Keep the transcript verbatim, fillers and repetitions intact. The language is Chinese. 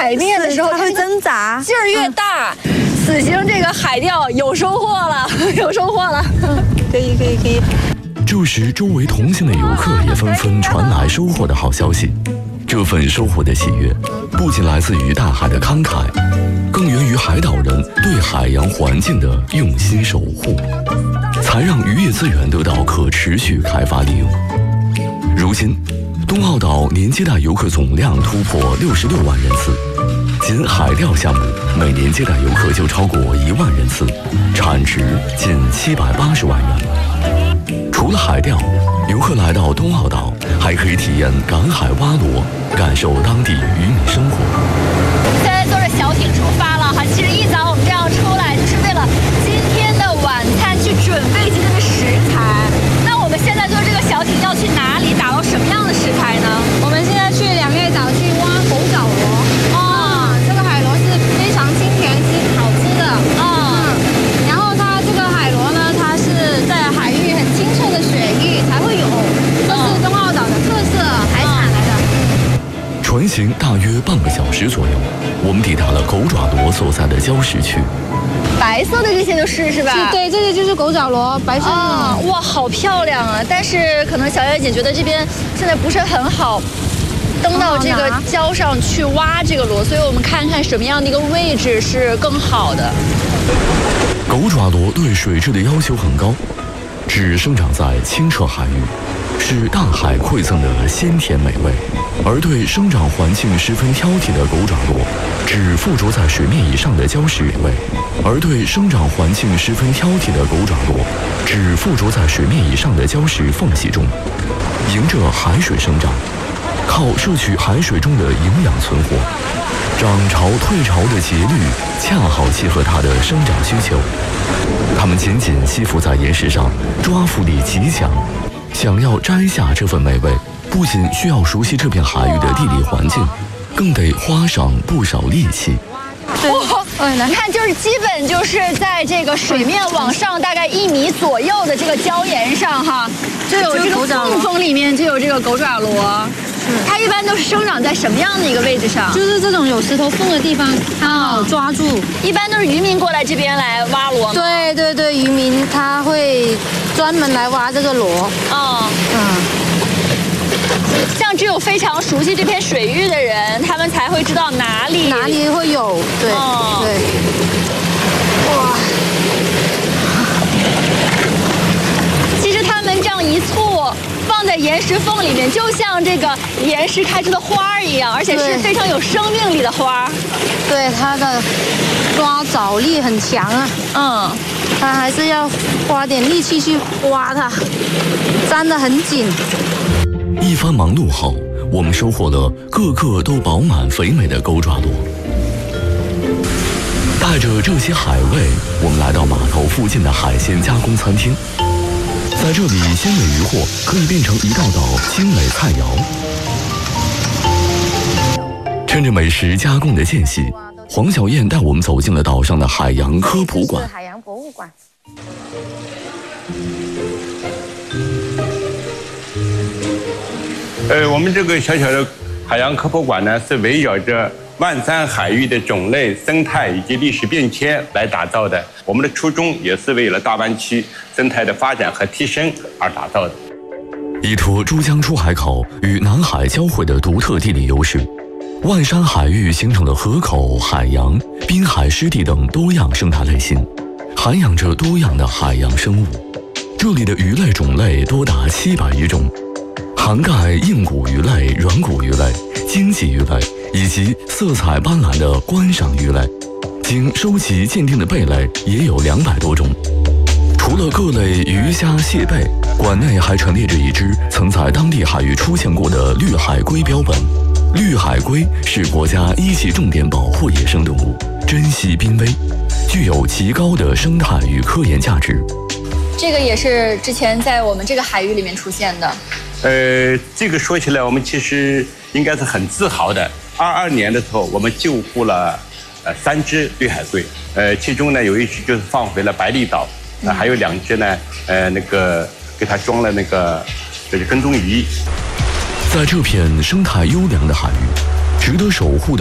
海面的时候， 它会挣扎， 劲儿越大。嗯、此行这个海钓有收获了，有收获了。 嗯，可以可以可以。 这时，周围同行的游客也纷纷传来收获的好消息。这份收获的喜悦，不仅来自于大海的慷慨，更源于海岛人对海洋环境的用心守护，才让渔业资源得到可持续开发利用。如今，东澳岛年接待游客总量突破六十六万人次，仅海钓项目每年接待游客就超过一万人次，产值近七百八十万元。除了海钓，游客来到东澳岛还可以体验赶海挖螺，感受当地渔民生活。 现在坐着小艇出发了哈，其实一早我们这样出来就是为了今天的晚餐去准备今天的食材。那我们现在坐这个小艇要去哪里，打捞什么样的食材呢？ 我们现在去两月岛去挖狗爪螺。哦、嗯，这个海螺是非常清甜、是好吃的。嗯，然后它这个海螺呢，它是在海域很清澈的水域才会有，这是东澳岛的特色海产来的。 船行大约半个小时左右，我们抵达了狗爪螺所在的礁石区。 白色的这些就是是吧？ 是，对，这些就是狗爪螺，白色的。 啊，哇，好漂亮啊！但是可能小月姐觉得这边现在不是很好登到这个礁上去挖这个螺，所以我们看看什么样的一个位置是更好的。 狗爪螺对水质的要求很高，只生长在清澈海域，是大海馈赠的鲜甜美味。而对生长环境十分挑剔的狗爪螺，只附着在水面以上的礁石原位；而对生长环境十分挑剔的狗爪螺，只附着在水面以上的礁石缝隙中，迎着海水生长，靠摄取海水中的营养存活。涨潮退潮的节律恰好契合它的生长需求。它们紧紧吸附在岩石上，抓附力极强。想要摘下这份美味，不仅需要熟悉这片海域的地理环境，更得花上不少力气。 哇，你看，就是基本就是在这个水面往上大概一米左右的这个礁岩上哈，就有这个缝缝里面就有这个狗爪螺。它一般都是生长在什么样的一个位置上？ 就是这种有石头缝的地方，它好抓住。 一般都是渔民过来这边来挖螺吗？ 对对对，渔民他会专门来挖这个螺。 哦，嗯，像只有非常熟悉这片水域的人，他们才会知道哪里哪里会有。对、哦、对。哇！ 其实他们这样一簇放在岩石缝里面，就像这个岩石开出的花儿一样，而且是非常有生命力的花。 对，它的抓藻力很强啊。嗯，它还是要花点力气去挖它，粘得很紧。 一番忙碌后，我们收获了个个都饱满肥美的狗爪螺。带着这些海味，我们来到码头附近的海鲜加工餐厅。在这里，鲜美渔获可以变成一道道精美菜肴。趁着美食加工的间隙，黄小燕带我们走进了岛上的海洋科普馆。 海洋博物馆。 呃，我们这个小小的海洋科普馆呢，是围绕着万山海域的种类、生态以及历史变迁来打造的。我们的初衷也是为了大湾区生态的发展和提升而打造的。 依托珠江出海口与南海交汇的独特地理优势，万山海域形成了河口、海洋、滨海湿地等多样生态类型，涵养着多样的海洋生物。这里的鱼类种类多达七百余种，涵盖硬骨鱼类、软骨鱼类、经济鱼类以及色彩斑斓的观赏鱼类。经收集鉴定的贝类也有两百多种。除了各类鱼虾蟹贝，馆内还陈列着一只曾在当地海域出现过的绿海龟标本。绿海龟是国家一级重点保护野生动物，珍稀濒危，具有极高的生态与科研价值。 这个也是之前在我们这个海域里面出现的。 呃，这个说起来，我们其实应该是很自豪的。二二年的时候，我们救护了呃三只绿海龟，呃，其中呢有一只就是放回了白鹂岛，呃，还有两只呢，呃，那个给它装了那个就是跟踪仪。 在这片生态优良的海域，值得守护的